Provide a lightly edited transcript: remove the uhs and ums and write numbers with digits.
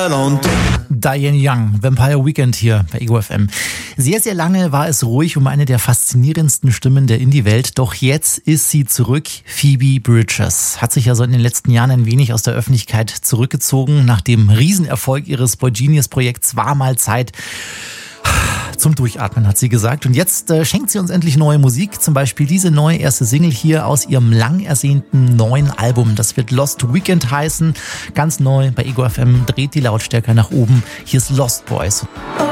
Diane Young, Vampire Weekend hier bei Ego FM. Sehr, sehr lange war es ruhig um eine der faszinierendsten Stimmen der Indie-Welt. Doch jetzt ist sie zurück. Phoebe Bridgers hat sich ja so in den letzten Jahren ein wenig aus der Öffentlichkeit zurückgezogen. Nach dem Riesenerfolg ihres Boygenius-Projekts war mal Zeit zum Durchatmen, hat sie gesagt. Und jetzt schenkt sie uns endlich neue Musik. Zum Beispiel diese neue erste Single hier aus ihrem lang ersehnten neuen Album. Das wird Lost Weekend heißen. Ganz neu bei Ego FM. Dreht die Lautstärke nach oben. Hier ist Lost Boys.